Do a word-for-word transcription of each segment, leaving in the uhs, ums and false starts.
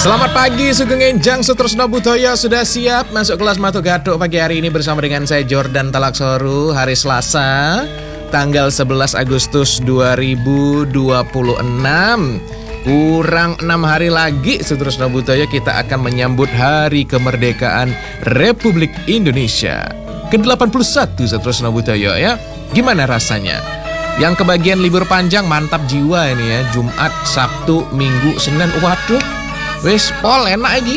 Selamat pagi Sugeng Enjang Sutresno Budoyo. Sudah siap masuk kelas Matu Gaduk pagi hari ini bersama dengan saya Jordan Talaksoru. Hari Selasa tanggal sebelas Agustus dua ribu dua puluh enam. Kurang enam hari lagi Sutresno Budoyo kita akan menyambut Hari Kemerdekaan Republik Indonesia ke delapan puluh satu Sutresno Budoyo ya. Gimana rasanya? Yang kebagian libur panjang mantap jiwa ini ya. Jumat, Sabtu, Minggu, Senin. Waduh, wes pol enak lagi.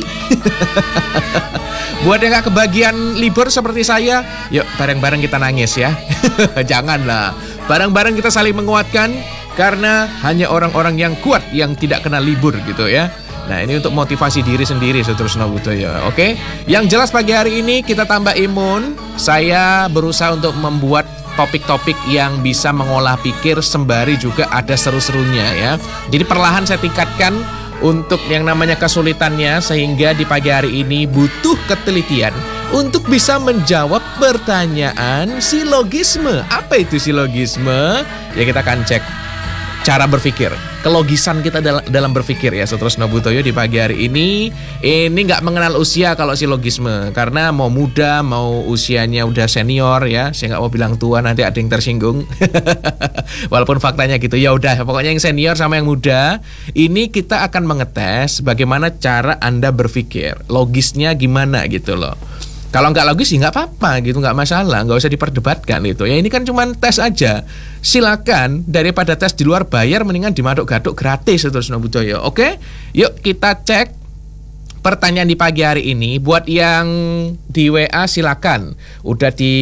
Buat yang gak kebagian libur seperti saya, yuk bareng-bareng kita nangis ya. Janganlah. Bareng-bareng kita saling menguatkan, karena hanya orang-orang yang kuat yang tidak kena libur gitu ya. Nah ini untuk motivasi diri sendiri Sutresno Budoyo. Oke, yang jelas pagi hari ini kita tambah imun. Saya berusaha untuk membuat topik-topik yang bisa mengolah pikir sembari juga ada seru-serunya ya. Jadi perlahan saya tingkatkan untuk yang namanya kesulitannya, sehingga di pagi hari ini butuh ketelitian untuk bisa menjawab pertanyaan silogisme. Apa itu silogisme? Ya kita akan cek cara berpikir, kelogisan kita dalam, dalam berpikir ya Sutresno Budoyo di pagi hari ini. Ini nggak mengenal usia kalau silogisme, karena mau muda mau usianya udah senior ya. Saya nggak mau bilang tua, nanti ada yang tersinggung. Walaupun faktanya gitu. Ya udah, pokoknya yang senior sama yang muda, ini kita akan mengetes bagaimana cara Anda berpikir, logisnya gimana gitu loh. Kalau nggak logis sih nggak apa-apa gitu, nggak masalah, nggak usah diperdebatkan itu. Ya ini kan cuma tes aja. Silakan, daripada tes di luar bayar, mendingan di Matu Gaduk gratis Sutresno Budoyo. Oke, yuk kita cek pertanyaan di pagi hari ini. Buat yang di W A silakan, udah di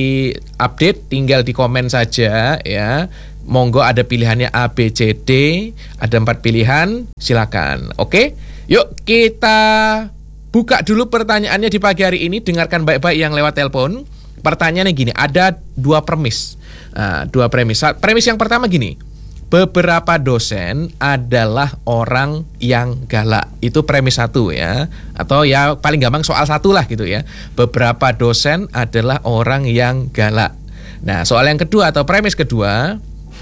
update, tinggal di komen saja ya. Monggo, ada pilihannya A, B, C, D, ada empat pilihan, silakan. Oke, yuk kita buka dulu pertanyaannya di pagi hari ini. Dengarkan baik-baik yang lewat telepon. Pertanyaannya gini, ada dua premis. Nah, dua premis. Premis yang pertama gini, beberapa dosen adalah orang yang galak. Itu premis satu ya. Atau ya paling gampang soal satu lah gitu ya. Beberapa dosen adalah orang yang galak. Nah, soal yang kedua atau premis kedua,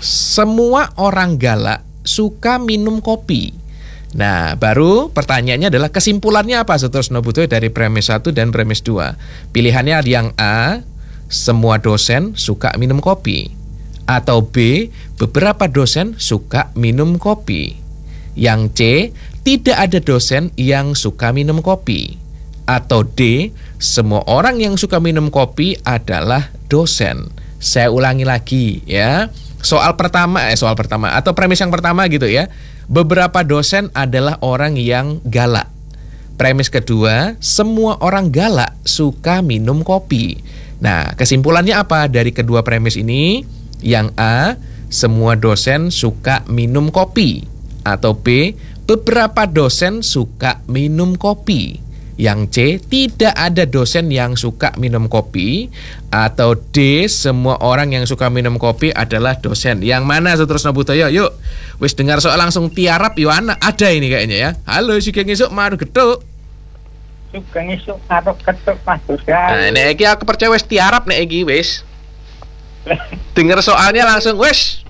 semua orang galak suka minum kopi. Nah, baru pertanyaannya adalah kesimpulannya apa Sutresno Budoyo dari premis satu dan premis dua. Pilihannya yang A, semua dosen suka minum kopi. Atau B, beberapa dosen suka minum kopi. Yang C, tidak ada dosen yang suka minum kopi. Atau D, semua orang yang suka minum kopi adalah dosen. Saya ulangi lagi ya. Soal pertama, eh soal pertama atau premis yang pertama gitu ya. Beberapa dosen adalah orang yang galak. Premis kedua, semua orang galak suka minum kopi. Nah, kesimpulannya apa dari kedua premis ini? Yang A, semua dosen suka minum kopi. Atau B, beberapa dosen suka minum kopi. Yang C, tidak ada dosen yang suka minum kopi. Atau D, semua orang yang suka minum kopi adalah dosen. Yang mana Sutresno Budoyo? Yuk, wis dengar soal langsung tiarap Yohana. Ada ini kayaknya ya. Halo, Sugeng Esuk Matu Gaduk. Sugeng Esuk Matu Gaduk Mas Durga. Nah, nek iki aku percaya wis tiarap nek iki wis. Dengar soalnya langsung wis.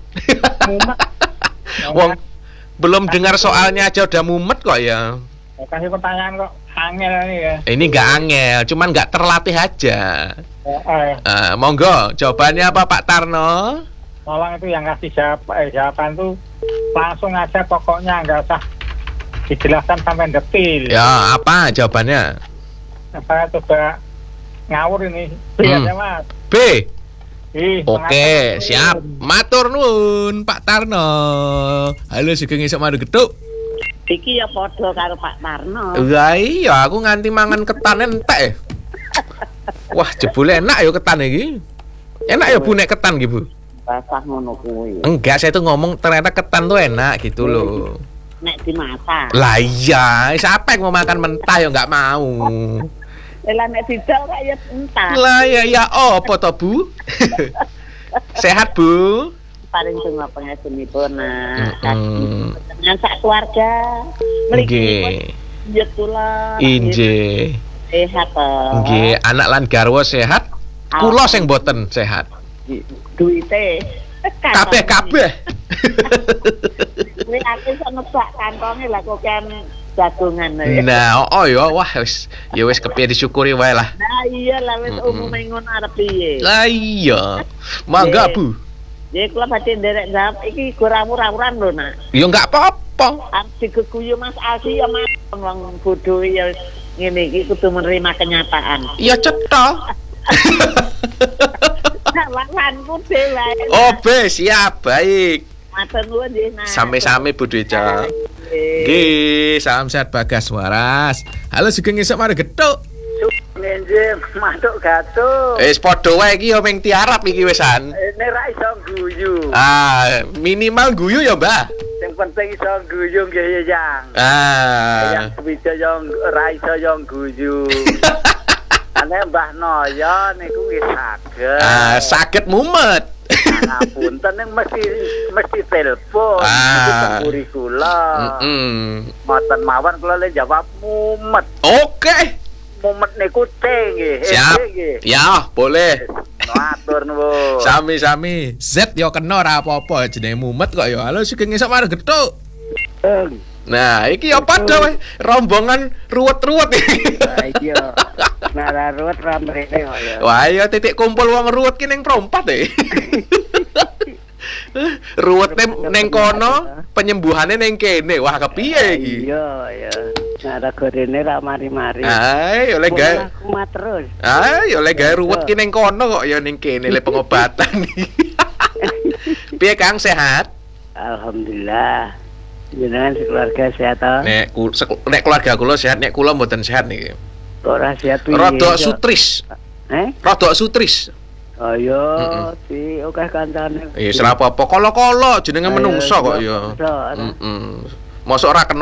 Wong belum dengar soalnya aja udah mumet kok ya. Kasih pertanyaan kok angel nih ya. Ini nggak angel, cuman nggak terlatih aja. Eh, eh. Uh, monggo, jawabannya apa Pak Tarno? Tolong itu yang kasih jawab, eh, jawaban tuh langsung aja, pokoknya nggak usah dijelaskan sampai detil. Ya, apa jawabannya? Saya coba ngawur ini. B Hmm. aja Mas. B. Ih, Oke, mengatakan siap. Matur nuwun Pak Tarno. Halo Sugeng Esuk Matu Gaduk. Iki ya padha karo Pak Tarno. Lah iya, aku nganti mangan ketan entek. Wah, jebule enak ya ketan iki. Enak ya Bu nek ketan iki, Bu? Basah ngono kuwi. Enggak, saya tuh ngomong ternyata ketan tuh enak gitu loh. Nek dimasak. Lah iya, siapa yang mau makan mentah ya nggak mau. Lah nek didol kok ya entah. Lah ya ya opo to, Bu? Sehat, Bu? Paling donga pangapunipun nah. Mm-mm. Dengan sak keluarga. Nggih. Ya kula. Inje. Sehat to. Nggih, anak lan garwa sehat. Kula sing boten sehat. Duite. Kabeh-kabeh. Kuwi aku iso nebak kantonge lah kok kan jagungan ya. Nah, oh, oh ya wah wis ya wis kepiye disyukuri wae lah. Nah iya lah wis Mm-mm. umume ngono arep piye. Lah iya. Mangga, Bu. Ya kula badhe nderek jawab iki kurawur-rawuran lho nak. Ya enggak apa-apa. Arep diguyu Mas Aldi ya Mas wong bodho ya ngene iki kudu menerima kenyataan. Ya cetha. Lawanku dhewe. Oh, be, siap, baik. Matur nuwun nggih nak. Same-same Bu Deca. Nggih. Nggih, salam sehat Bagas Waras. Halo Sugeng esuk mari gethuk. Nggih, matuk gatuk. Wis padha wae iki ya ming tiarap iki wisan. Ini ra iso guyu. Ah, minimal guyu ya, Mbah. Sing penting iso guyu nggih ya, Yang. Ah. Yang bisa yang ra iso yang guyu. Ane Mbah Noyo niku nggih saged. Ah, saged mumet. Ngapunten ning mesti mesti telepon Ah. kuri kula. Heeh. Mboten mawon kula le jawab mumet. Oke. Mumet niku T nggih. Siap. Eh, nggih. Ya, boleh. Matur nuwun. Sami-sami. Z yo kena ora apa-apa jenenge mumet kok ya. Halo Sugeng esuk mari gethuk. Nah, iki ya padha wae rombongan ruwet-ruwet iki. Iya. Nara ruwet ra mrene kok ya. Wah, ya titik kumpul wong ruwet ki ning prompat e. Ruwet ning kono, penyembuhane ning kene. Wah, kepiye iki? Iya, ya. Nara gorene ra mari-mari. Ai, oleh gawe. Kumat terus. Ai, oleh gawe ruwet ki ning kono kok ya ning kene le pengobatan. Piye Kang sehat? Alhamdulillah. Jenengan keluarga sehat ta? Nek ku- sek- nek keluarga kula sehat, nek kula mboten sehat niki. Ora sehat piye? Rodok sutris. Eh? Rodok sutris. Oh iya, Mm-mm. si akeh kancane. Ya ora apa-apa, kala-kala jenenge Ayo, menungso kok ya. menungso, ora. Heeh. Mosok ora kena